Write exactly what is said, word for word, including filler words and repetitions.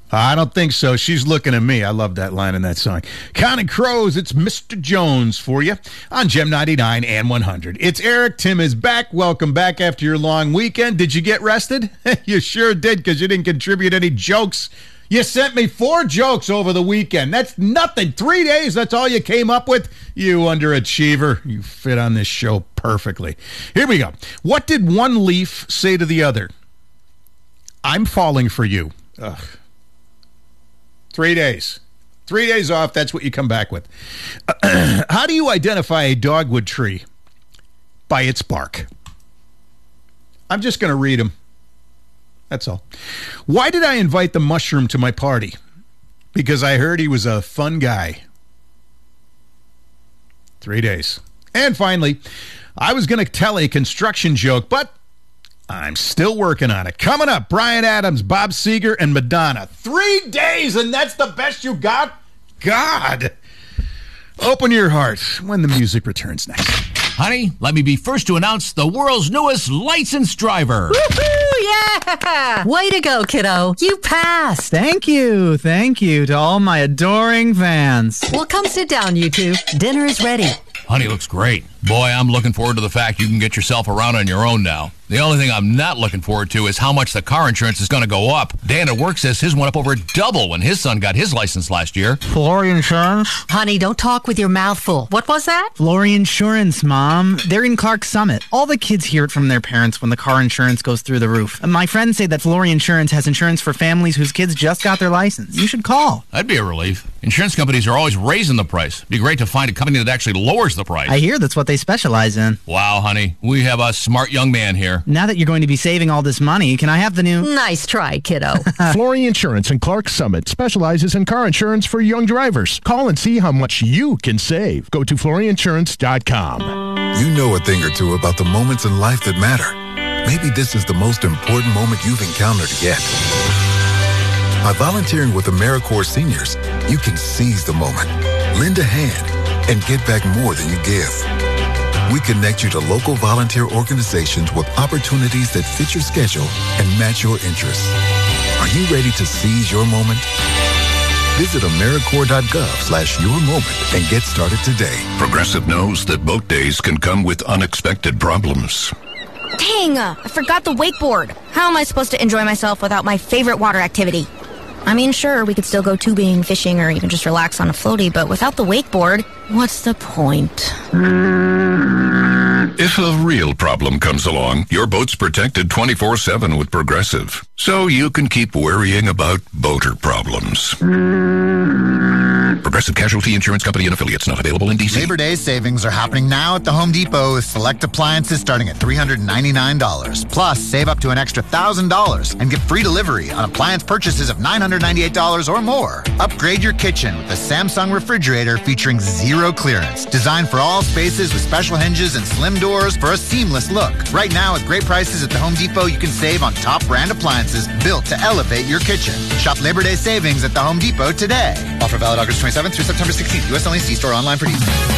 I don't think so. She's looking at me. I love that line in that song. Counting Crows, it's Mister Jones for you on Gem ninety-nine and one hundred. It's Eric. Tim is back. Welcome back after your long weekend. Did you get rested? You sure did, because you didn't contribute any jokes. You sent me four jokes over the weekend. That's nothing. Three days, that's all you came up with? You underachiever. You fit on this show perfectly. Here we go. What did one leaf say to the other? I'm falling for you. Ugh. Three days. Three days off, that's what you come back with. How do you identify a dogwood tree? By its bark. I'm just going to read them. That's all. Why did I invite the mushroom to my party? Because I heard he was a fun guy. Three days. And finally, I was going to tell a construction joke, but I'm still working on it. Coming up, Bryan Adams, Bob Seger, and Madonna. Three days, and that's the best you got? God. Open your heart when the music returns next. Honey, let me be first to announce the world's newest licensed driver. Woohoo! Yeah! Way to go, kiddo. You passed. Thank you. Thank you to all my adoring fans. Well, come sit down, you two. Dinner is ready. Honey looks great. Boy, I'm looking forward to the fact you can get yourself around on your own now. The only thing I'm not looking forward to is how much the car insurance is going to go up. Dan at work says his went up over double when his son got his license last year. Flory Insurance? Honey, don't talk with your mouth full. What was that? Flory Insurance, Mom. They're in Clark Summit. All the kids hear it from their parents when the car insurance goes through the roof. And my friends say that Flory Insurance has insurance for families whose kids just got their license. You should call. That'd be a relief. Insurance companies are always raising the price. It'd be great to find a company that actually lowers the price. I hear that's what they specialize in. Wow, honey. We have a smart young man here. Now that you're going to be saving all this money, can I have the new... Nice try, kiddo. Flory Insurance in Clark Summit specializes in car insurance for young drivers. Call and see how much you can save. Go to flory insurance dot com. You know a thing or two about the moments in life that matter. Maybe this is the most important moment you've encountered yet. By volunteering with AmeriCorps Seniors, you can seize the moment, lend a hand, and get back more than you give. We connect you to local volunteer organizations with opportunities that fit your schedule and match your interests. Are you ready to seize your moment? Visit AmeriCorps.gov slash your moment and get started today. Progressive knows that boat days can come with unexpected problems. Dang, uh, I forgot the wakeboard. How am I supposed to enjoy myself without my favorite water activity? I mean, sure, we could still go tubing, fishing, or even just relax on a floaty, but without the wakeboard, what's the point? If a real problem comes along, your boat's protected twenty-four seven with Progressive, so you can keep worrying about boater problems. Progressive Casualty Insurance Company and Affiliates, not available in D C. Labor Day savings are happening now at the Home Depot with select appliances starting at three hundred ninety-nine dollars. Plus, save up to an extra one thousand dollars and get free delivery on appliance purchases of nine hundred ninety-eight dollars or more. Upgrade your kitchen with a Samsung refrigerator featuring zero clearance. Designed for all spaces with special hinges and slim doors for a seamless look. Right now, with great prices at the Home Depot, you can save on top brand appliances built to elevate your kitchen. Shop Labor Day savings at the Home Depot today. Offer valid August twenty-seventh through September sixteenth. U S only. See store online for details.